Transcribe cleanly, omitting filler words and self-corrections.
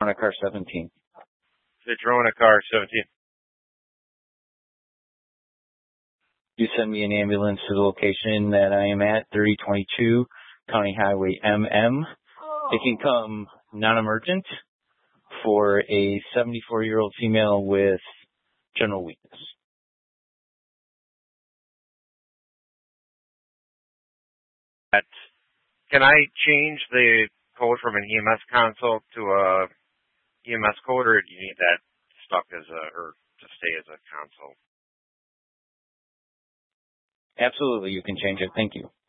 On a car 17. Citroen car 17. You send me an ambulance to the location that I am at, 3022 County Highway MM. It can come non-emergent for a 74-year-old female with general weakness. Can I change the code from an EMS console to a EMS code, or do you need that stuck as or to stay as a console? Absolutely, you can change it. Thank you.